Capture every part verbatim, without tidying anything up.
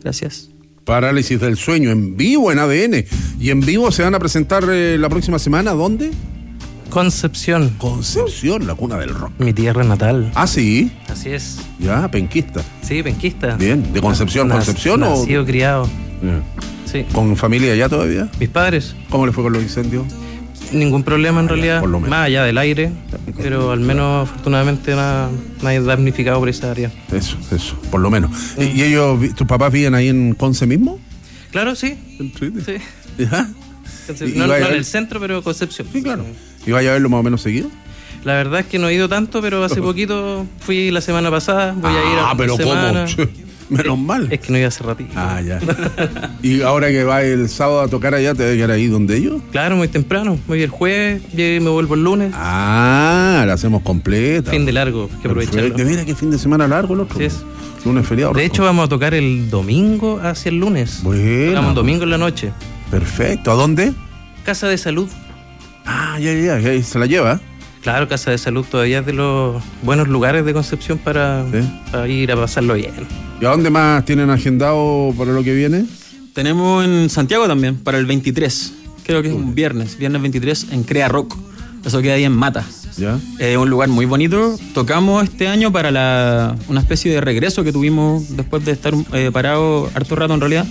Gracias. Parálisis del sueño, en vivo en A D N. Y en vivo se van a presentar eh, la próxima semana, ¿dónde? Concepción. Concepción, la cuna del rock. Mi tierra natal. Ah, sí. Así es. Ya, penquista. Sí, penquista. Bien, ¿de Concepción, Nas- Concepción o...? Nacido, criado. Yeah. Sí. ¿Con familia allá todavía? Mis padres. ¿Cómo le fue con los incendios? Ningún problema en Ah, ya, realidad. por lo menos. Más allá del aire. Pero al menos, afortunadamente, nada, nadie damnificado por esa área. Eso, eso, por lo menos. ¿Y, y ellos, vi- tus papás viven ahí en Conce mismo? Claro, sí. Sí. Sí. ¿Ya? Concep- ¿Y- y no, vaya no a en ver? el centro, pero Concepción. Sí, claro. ¿Y vaya a verlo más o menos seguido? La verdad es que no he ido tanto, pero hace poquito fui la semana pasada. Voy a ir a Ah, la pero semana. ¿cómo? Menos mal. Es que no iba hace ratito. Ah, ya. Y ahora que va el sábado a tocar allá, ¿te debe quedar ahí donde ellos? Claro, muy temprano. Voy el jueves y me vuelvo el lunes. Ah, la hacemos completa. Fin de largo, hay que aprovecharlo. De veras que fin de semana largo el otro. Sí es. Lunes feriado. De hecho, vamos a tocar el domingo hacia el lunes. Bueno. Tocamos domingo en la noche. Perfecto. ¿A dónde? Casa de Salud. Ah, ya, ya, ya. ¿Se la lleva? Claro, Casa de Salud todavía es de los buenos lugares de Concepción para, Sí. para ir a pasarlo bien. ¿Y a dónde más tienen agendado para lo que viene? Tenemos en Santiago también, para el veintitrés. Creo que es un viernes, viernes veintitrés, en Crea Rock. Eso queda ahí en Mata. ¿Ya? Es un lugar muy bonito. Tocamos este año para la, una especie de regreso que tuvimos después de estar eh, parado harto rato en realidad.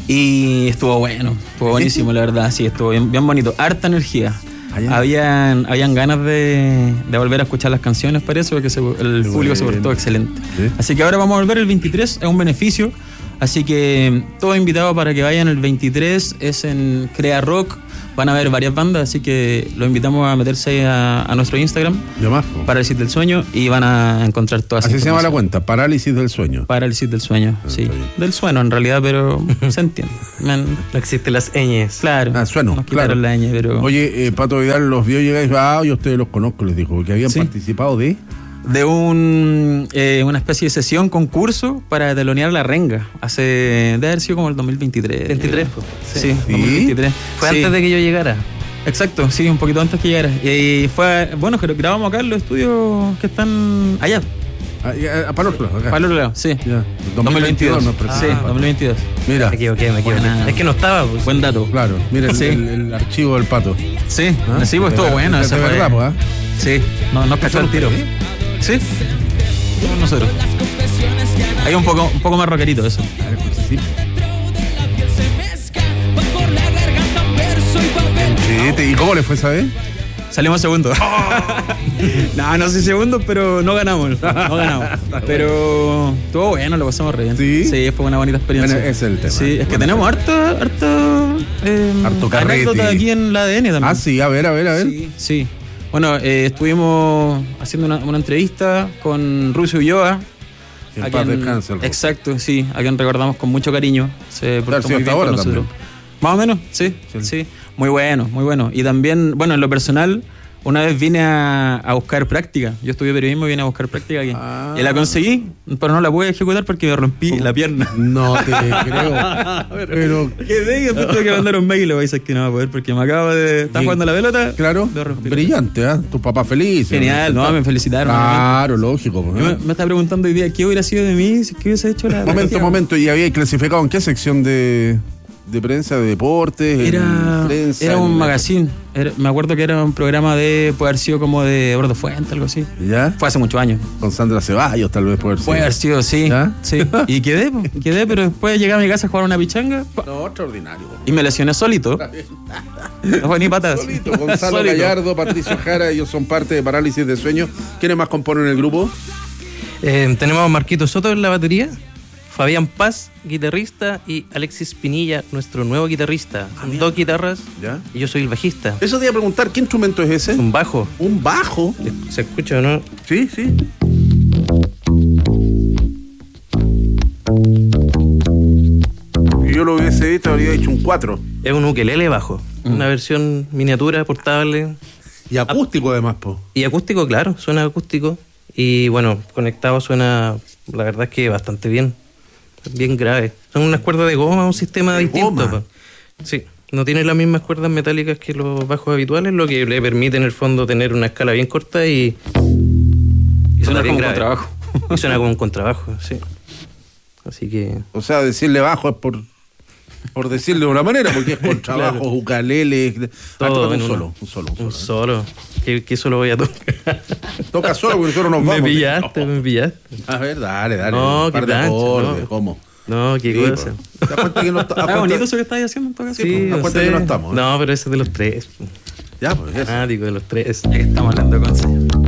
Y estuvo bueno, estuvo buenísimo la verdad, sí, estuvo bien, bien bonito. Harta energía. Allá. Habían, habían ganas de, de volver a escuchar las canciones, parece, porque se- el Qué público se bueno. portó excelente. Sí. Así que ahora vamos a volver el veintitrés, es un beneficio. Así que todos invitados para que vayan el veintitrés, es en Crea Rock. Van a haber varias bandas, así que los invitamos a meterse a, a nuestro Instagram, ¿Ya más? po? Parálisis del Sueño, y van a encontrar todas Así se llama la cuenta, Parálisis del Sueño. Parálisis del Sueño, sí. está bien. Del sueño en realidad, pero se entiende. Man, No existen las ñes. claro. Ah, sueno, nos claro. quitaron la ñ, pero... Oye, eh, Pato Vidal los vio llegar y dijo, ah, yo a ustedes los conozco, les dijo, que habían Sí. participado de... de un eh, una especie de sesión, concurso para telonear la renga. Hace, debe haber sido como el dos mil veintitrés. veintitrés, pues. Sí, ¿Sí? dos mil veintitrés. Fue Sí. antes de que yo llegara. Exacto, sí, un poquito antes que llegara. Y fue, bueno, que grabamos acá en los estudios que están allá, Ah, ya, ah, para el otro lado, acá. para el otro lado, sí. Ya, dos mil veintidós. nos Sí, presentamos. dos mil veintidós. Mira, Me equivoqué, me equivoqué. Buena. Es que no estaba, pues. Buen dato. claro, mira el, Sí. el- el archivo del Pato. Sí, ¿Ah? sí, pues De estuvo ver- bueno. de- ese de fue- verdad, pues, ¿ah? Sí, no, nos cachó el tiro. Sí, somos nosotros. Hay un poco, un poco más rockerito eso. A ver, pues, sí. Sí, te- ¿y cómo le fue esa vez? Salimos segundo. no, no sé segundo, pero no ganamos. No ganamos. Pero estuvo bueno, lo pasamos re bien. ¿Sí? Sí, fue una bonita experiencia. Bueno, ese es el tema. Sí, es que Bueno, tenemos harto, harto, eh, Harto carrete. anécdota aquí en la A D N también. Ah, sí, a ver, a ver, a ver. Sí, sí. Bueno, eh, estuvimos haciendo una, una entrevista con Rusio Ulloa. Que en a paz quien- descanse el Rusio. Exacto, sí, a quien recordamos con mucho cariño. Se portó Claro, sí, muy hasta bien con ahora nosotros. también. Más o menos, sí, Sí. sí, Muy bueno, muy bueno. Y también, bueno, en lo personal, una vez vine a, a buscar práctica. Yo estudié periodismo y vine a buscar práctica aquí. Ah. Y la conseguí, pero no la pude ejecutar porque me rompí la pierna. No te creo. Pero, Quedé y después tuve que mandar un mail y le voy a decir que no va a poder porque me acabo de estar Bien. jugando la pelota. claro, Me rompí la brillante, ¿ah? Tu papá feliz. Genial, no, me felicitaron. Claro, lógico. Yo me, ¿eh? me estaba preguntando hoy día qué hubiera sido de mí si que hubiese hecho la. Momento, la- momento. ¿Y había clasificado en qué sección de, de prensa, de deportes? Era, en prensa, era un en- magazine. Era- me acuerdo que era un programa de. Puede haber sido como de Bordo Fuente, algo así. ¿Ya? Fue hace muchos años. Con Sandra Ceballos, tal vez, puede ser. Puede haber sido, sí. ¿Ya? Sí. Y quedé, po, quedé, pero después llegué a mi casa a jugar una pichanga pa, No, extraordinario. y me lesioné solito. No fue ni patas. Solito, Gonzalo Solito. Gallardo, Patricio Jara, ellos son parte de Parálisis de Sueño. ¿Quiénes más componen el grupo? Eh, tenemos a Marquito Soto en la batería, Fabián Paz, guitarrista, y Alexis Pinilla, nuestro nuevo guitarrista. Son dos guitarras ¿Ya? y yo soy el bajista. Eso te iba a preguntar, ¿qué instrumento es ese? Un bajo. Un bajo. ¿Se escucha o no? Sí, sí. Si yo lo hubiese visto, habría hecho un cuatro. Es un ukelele bajo, una versión miniatura, portable. Y acústico además, po. Y acústico, claro, suena acústico. Y bueno, conectado suena, la verdad es que bastante bien. Bien grave. Son unas cuerdas de goma, un sistema ¿De distinto. goma? pa. Sí, no tiene las mismas cuerdas metálicas que los bajos habituales, lo que le permite en el fondo tener una escala bien corta y, y Suena bien como grave. contrabajo. Y suena como un contrabajo, sí. Así que... O sea, decirle bajo es por, por decirle de una manera, porque es contrabajo, Claro. ukelele. Todo Ah, en un uno. solo, un solo, un solo. Un solo. ¿Qué, qué solo voy a tocar? Toca solo porque nosotros nos me vamos. pillaste, No. me pillaste. A ver, dale, dale. No, un par qué de plancha, acordes, no. ¿cómo? No, qué Sí, cosa. po. ¿Te das cuenta que no está- Ah, bonito eso que estáis haciendo en todo caso. Sí, pues, da lo cuenta sé. que no estamos, ¿eh? No, pero ese es de los tres. Ya, pues eso. Ah, digo, de los tres. Ya que estamos hablando de consejos.